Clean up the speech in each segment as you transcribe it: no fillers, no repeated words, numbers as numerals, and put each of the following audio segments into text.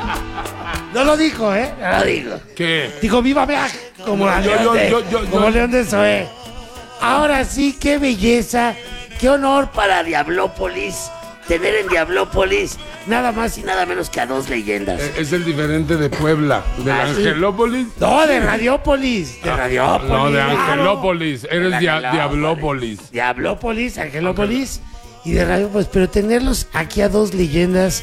No lo dijo, ¿eh? No lo dijo. ¿Qué? Dijo, viva Black, como León de Zoé. Ahora sí, qué belleza, qué honor para Diablópolis tener en Diablópolis nada más y nada menos que a dos leyendas. Es el diferente de Puebla, de Angelópolis. No, de Radiópolis. De Radiópolis. No, de Angelópolis. Eres Diablópolis. Diablópolis, Angelópolis y de Radiópolis. Pero tenerlos aquí a dos leyendas,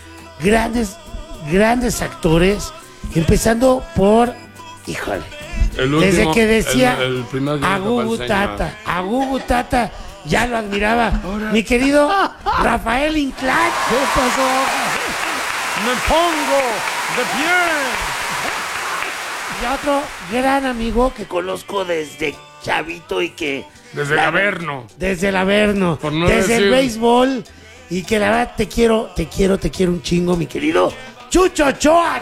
grandes actores, empezando por, híjole, El último, desde que decía el primer día a Gugu Tata, ya lo admiraba. Mi querido Rafael Inclán. ¿Qué pasó? ¡Me pongo de pie! Y otro gran amigo que conozco desde chavito y que... Desde el Averno. Desde el Averno. No desde el béisbol. Y que la verdad te quiero un chingo, mi querido Chucho Ochoa.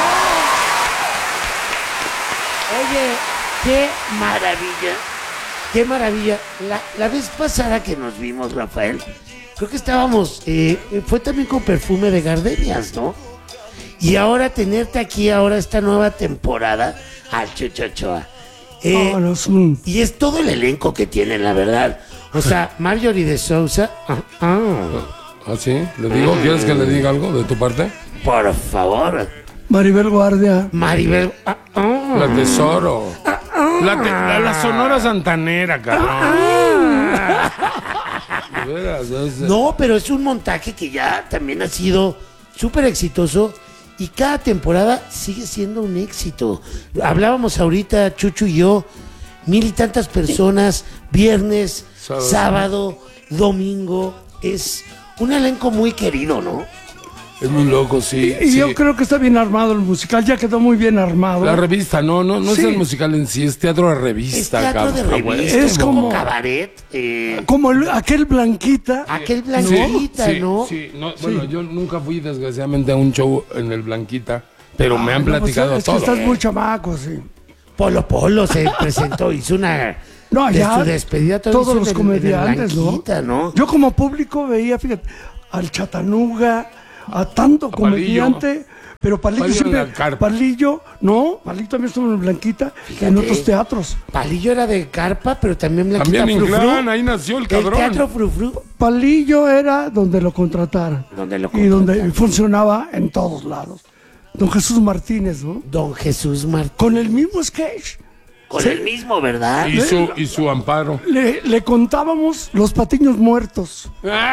Oye, qué maravilla. La vez pasada que nos vimos, Rafael, creo que estábamos, fue también con perfume de gardenias, ¿no? Y ahora tenerte aquí, esta nueva temporada, al Chucho Ochoa. Y es todo el elenco que tienen, la verdad. O sea, Marjorie de Sousa. ¿Ah, sí? ¿Le digo? ¿Quieres que le diga algo de tu parte? Por favor. Maribel Guardia. La Tesoro. La Sonora Santanera, cabrón. De veras, No, pero es un montaje que ya también ha sido súper exitoso y cada temporada sigue siendo un éxito. Hablábamos ahorita, Chucho y yo, 1,000 y tantas personas, viernes, sábado, domingo. Es un elenco muy querido, ¿no? Es muy loco, sí. Y yo creo que está bien armado el musical, ya quedó muy bien armado. La revista, no es el musical en sí, es teatro de revista. Es teatro de revista, es como cabaret. Como aquel Blanquita. ¿no? Sí. Bueno, yo nunca fui desgraciadamente a un show en el Blanquita, pero me han platicado pues, todo. Es que estás muy chamaco, sí. Polo se presentó, hizo una... No, ya su despedida todos los comediantes, ¿no? Yo como público veía, fíjate, al Chatanuga, a tanto comediante, pero Palillo siempre... Palillo también estuvo en Blanquita, fíjate, en otros teatros. Palillo era de carpa, pero también Blanquita también Inclán, ahí nació el cabrón. El teatro Frufru. Palillo era donde lo contrataron. Y donde funcionaba en todos lados. Don Jesús Martínez, ¿no? Don Jesús Martínez. Con el mismo sketch. Con el mismo, ¿verdad? Y su amparo. Le contábamos los patiños muertos.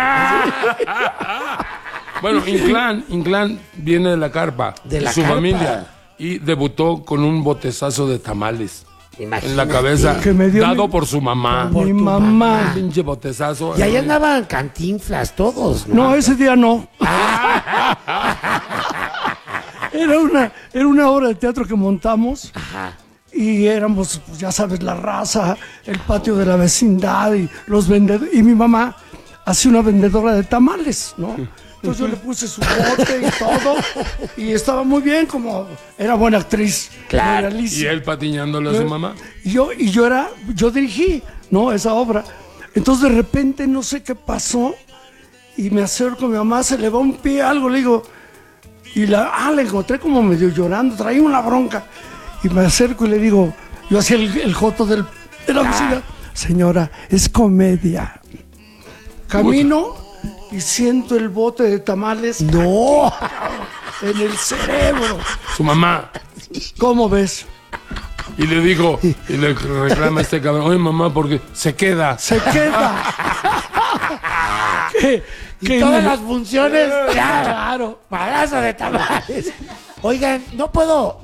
Bueno, Inclán viene de la carpa. De la su carpa. familia. Y debutó con un botezazo de tamales. Imagínate. En la cabeza, que me dio dado por su mamá. Por mi mamá. Un pinche botezazo. Y ahí andaban Cantinflas todos, ¿no? No, ese día no. Era una obra de teatro que montamos. Ajá. Y éramos, pues, ya sabes, la raza, el patio de la vecindad y los vendedores. Y mi mamá hacía una vendedora de tamales, ¿no? Entonces yo le puse su bote y todo. Y estaba muy bien, como era buena actriz. Claro. Y él patiñándole a su mamá. Yo dirigí, ¿no? Esa obra. Entonces de repente no sé qué pasó. Y me acerco a mi mamá, se le va un pie, algo, le digo. Y la encontré como medio llorando, traía una bronca. Y me acerco y le digo, yo hacía el joto de la vecina. Señora, es comedia. Camino y siento el bote de tamales. ¡No! En el cerebro. Su mamá. ¿Cómo ves? Y le digo, y le reclama a este cabrón, oye mamá, porque se queda. Se queda. Y todas las funciones, claro, palazo de tamales. Oigan, no puedo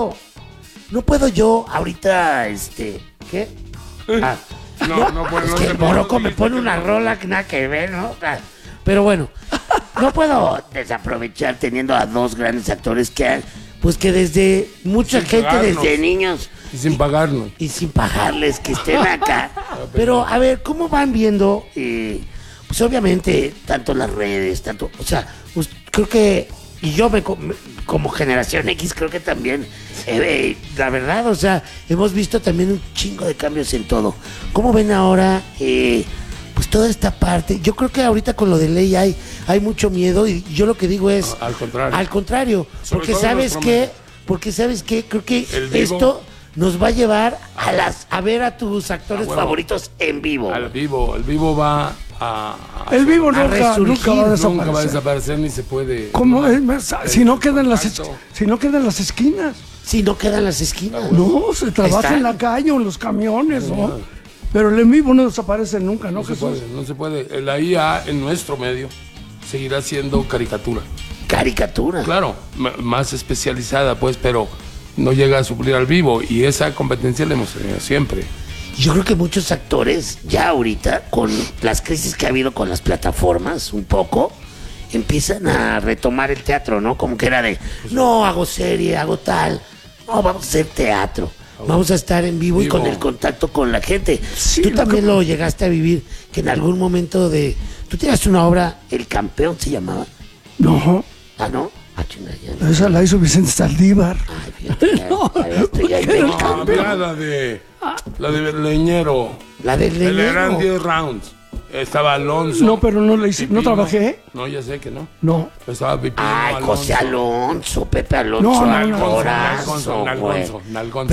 yo ahorita, ¿qué? No puedo. Es que el Morocco me pone una rola que nada que ver, ¿no? Pero bueno, no puedo desaprovechar teniendo a dos grandes actores que desde mucha gente, desde niños. Y sin pagarnos. Y sin pagarles que estén acá. Pero, a ver, ¿cómo van viendo? Pues obviamente, tanto las redes, pues, creo que, y yo como generación X, creo que también, la verdad, o sea, hemos visto también un chingo de cambios en todo. ¿Cómo ven ahora, pues pues toda esta parte, yo creo que ahorita con lo de ley hay mucho miedo y yo lo que digo es... Al contrario. Al contrario, Sobre porque todo sabes nuestro qué, medio. porque sabes qué, creo que El vivo. esto nos va a llevar a ver a tus actores huevo. favoritos en vivo. El vivo va a El vivo nunca resurgir, va a nunca va a desaparecer. desaparecer ni se puede. ¿Cómo? Si no quedan las contacto. esquinas. Si no quedan las esquinas. No, se trabaja Está- en la calle o en los camiones, ¿no? Pero el en vivo no desaparece nunca, ¿no, No se Jesús? puede, no se puede. La IA en nuestro medio seguirá siendo caricatura. Caricatura. Claro, más especializada, pues, pero no llega a suplir al vivo y esa competencia la hemos tenido siempre. Yo creo que muchos actores ya ahorita, con las crisis que ha habido con las plataformas, un poco, empiezan a retomar el teatro, ¿no? Como que era de, no, hago serie, hago tal. No, vamos a hacer teatro. Vamos a estar en vivo y con el contacto con la gente. Sí, Tú lo también que- lo llegaste a vivir, que en algún momento de... Tú tenías una obra, El Campeón se llamaba. No, Ah, ¿no? Ah, chinga, ya no. esa la hizo Vicente Saldívar. Ay, fíjate, ya, No, ya estoy ahí porque del era campeón. Mira la de Leñero. La del Eran Leñero. 10 rounds. Estaba Alonso. No, pero no le hice, no Pipino. trabajé. No, ya sé que no. No. Estaba Pipino, Ay, José Alonso, Pepe Alonso, No, no, no, actorazo, Nalgonzo, güey. Nalgonzo.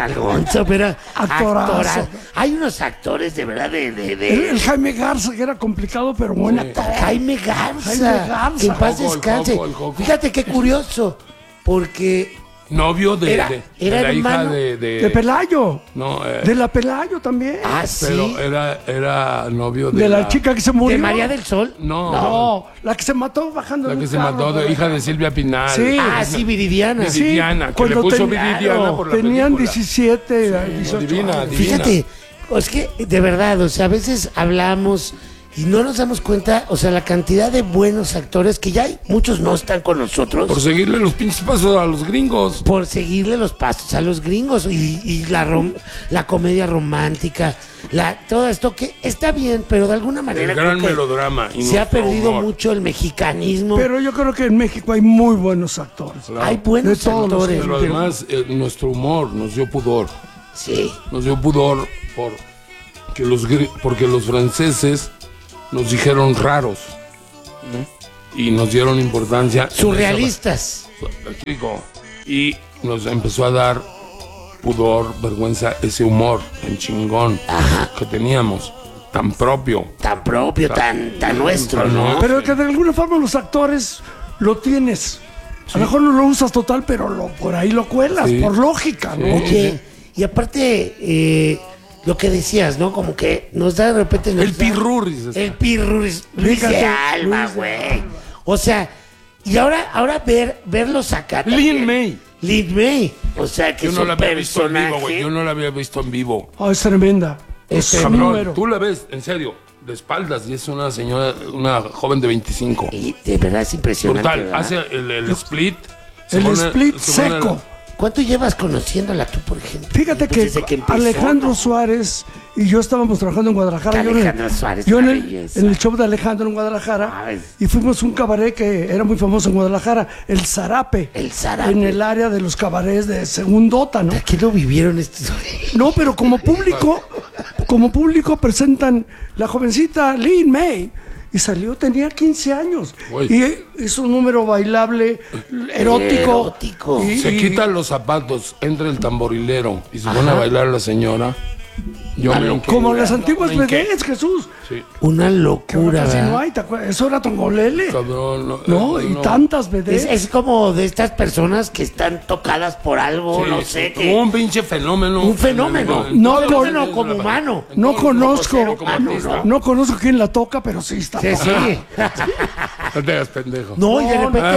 Pero Actorazo. Hay unos actores de verdad El Jaime Garza, que era complicado, pero bueno. Jaime Garza, Jaime Garza. que en paz El Coco, descanse. el Coco. Fíjate qué curioso, porque Novio de Era la hermano hija De Pelayo. No, De la Pelayo también. pero sí, era novio de la chica que se murió. de María del Sol. No, No, la que se mató bajando la en que un se carro, mató, güey. hija de Silvia Pinal. Sí. Ah, sí, Viridiana. Sí. Viridiana, que le cuando puso ten- Viridiana por la tenían película. 17, 18 divina, años. divina. Fíjate, es que de verdad, o sea, a veces hablamos y no nos damos cuenta, o sea, la cantidad de buenos actores que ya hay, muchos no están con nosotros Por seguirle los pinches pasos a los gringos. por seguirle los pasos a los gringos y la comedia romántica, todo esto que está bien, pero de alguna manera El gran creo que melodrama. y se ha nuestro perdido humor. mucho el mexicanismo. Pero yo creo que en México hay muy buenos actores. Claro. Hay buenos De todos los actores, Pero pero- además, nuestro humor nos dio pudor. sí. Nos dio pudor porque los franceses nos dijeron raros. ¿no? Y nos dieron importancia. en Surrealistas. esa- Explico. Y nos empezó a dar pudor, vergüenza, ese humor tan chingón que teníamos, tan propio. Tan propio, tan nuestro, ¿no? Pero que de alguna forma los actores lo tienes. A lo mejor no lo usas total, pero por ahí lo cuelas, Sí. por lógica, ¿no? Oye, y aparte, lo que decías, ¿no? Como que nos da de repente... El pirurris. El pirurris. Luis de Fíjate, Alba, Luis de güey. O sea, y ahora verlos acá Lin también. May. Lin May. O sea, que Yo es no un la había visto en vivo, güey. personaje... Yo no la había visto en vivo. Oh, es tremenda. Es un Cabrón, número. tú la ves, en serio, de espaldas, y es una señora, una joven de 25. Y de verdad es impresionante, Brutal, ¿verdad? hace el split. se El pone- split se pone seco. ¿Cuánto llevas conociéndola tú, por ejemplo? Fíjate Pues que desde empezó, Alejandro ¿no? Suárez y yo estábamos trabajando en Guadalajara. Alejandro Suárez, yo en una el, belleza. en el show de Alejandro en Guadalajara. Ay. Y fuimos a un cabaret que era muy famoso en Guadalajara, el Zarape. El Zarape. En el área de los cabarets de Segundota, ¿no? ¿Aquí lo vivieron estos? No, pero como público presentan la jovencita Lin May. Y salió, tenía 15 años. Uy. Y hizo un número bailable, erótico. Erótico. Se quita los zapatos, entra el tamborilero y se pone a bailar la señora. Yo me enqué. Como las antiguas Me enqué. vedettes, Jesús. Sí, Una Que locura, ahora casi ¿verdad? no hay, ¿te acuerdas? Eso era Tongolele. cabrón. No, y tantas vedettes. Es como de estas personas que están tocadas por algo, Sí, no sé, como que... un pinche fenómeno. Un fenómeno. No, Un con- fenómeno como humano. No conozco, como artista. no conozco quién la toca, pero sí está. Sí, sí. No te hagas pendejo. No, y de No, repente...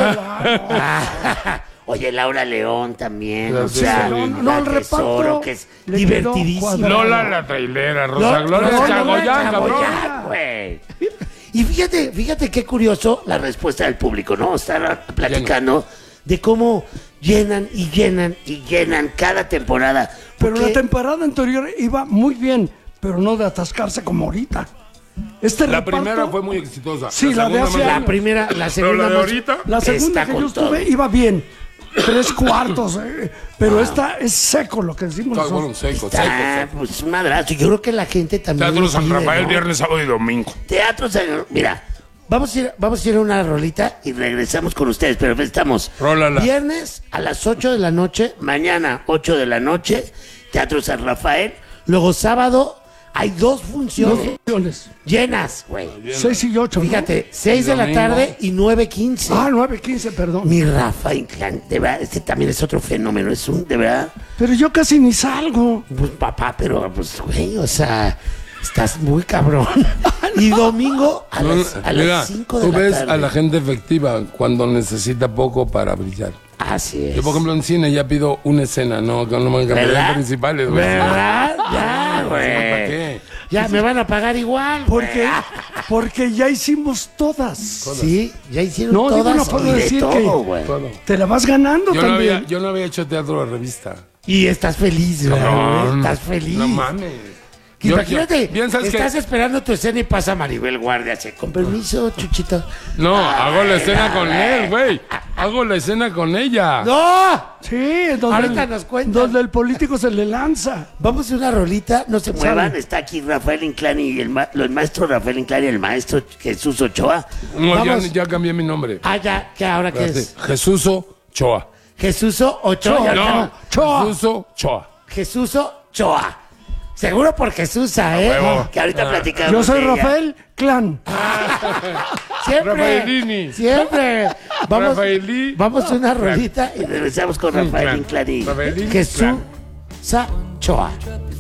no, Oye, Laura León también, o Sí, sea, sí, sí. No, el Tesoro, reparto que es le quedó divertidísimo. cuadrado. Lola la trailera, Rosa No, Gloria no, no, Chagoyán, no, cabrón. Chagoyán, güey. Y fíjate qué curioso la respuesta del público, ¿no? Estar platicando de cómo llenan y llenan y llenan cada temporada. Pero Porque la temporada anterior iba muy bien, pero no de atascarse como ahorita. La primera fue muy exitosa. Sí, la de segunda hace más- la años. primera, la Pero segunda la de más- ahorita. La segunda está que con yo estuve todo. iba bien, 3/4, pero esta es seco lo que decimos Todos nosotros. fueron secos, Pues un madrazo. Yo creo que la gente también. Teatro lo San pide, Rafael, ¿no? viernes, sábado y domingo. Teatro San... Mira, vamos a ir a una rolita y regresamos con ustedes, pero estamos Rólala. viernes a las 8 de la noche, mañana 8 de la noche, Teatro San Rafael. Luego sábado hay 2 Dos funciones funciones, llenas, güey. 6 y 8. Fíjate, 6 de la domingo. tarde y 9:15. 9:15, perdón. Mi Rafa Inclán, de verdad, este también es otro fenómeno, es un, de verdad, Pero yo casi ni salgo. pues papá, pero pues güey, o sea, estás muy cabrón. Y domingo a Mira, las 5 de tú la ves tarde. a la gente efectiva cuando necesita poco para brillar. Así es. Yo, por ejemplo, en cine ya pido una escena, no, que no me cambian ¿Verdad? principales, güey. ¿Verdad? Ya, ¿Para güey. qué? Ya me van a pagar igual. güey. Porque ya hicimos todas. Sí, ya hicieron No, digo, todas no puedo y de decir todo, que- güey. Todo. Te la vas ganando Yo no, también. yo no había hecho teatro de revista. Y estás feliz, güey. Cabrón. Estás feliz. No mames. Imagínate, bien, ¿sabes qué? estás esperando tu escena y pasa Maribel Guardia. Así, con permiso, Chuchito. No, hago la escena con güey. él, güey. Hago la escena con ella. ¡No! Sí, donde Ahorita nos cuentan. donde el político se le lanza. Vamos a una rolita, no se muevan. Sale. Está aquí Rafael Inclán y el maestro Rafael Inclán y el maestro Jesús Ochoa. No, Vamos. ya cambié mi nombre. Ah, ya, ¿qué ahora qué es? Jesúso Choa. Jesuso Ochoa. ya No, está. Choa. Jesuso Choa. Jesuso Ochoa. Seguro por Jesusa, ¿eh? huevo. Que ahorita platicamos. Yo soy de ella. Rafael Clan. Siempre. Rafaelini. Siempre. Vamos, Rafaelí. vamos a una rolita y regresamos con Rafael Inclán. Inclán y Rafaelín Jesús Ochoa.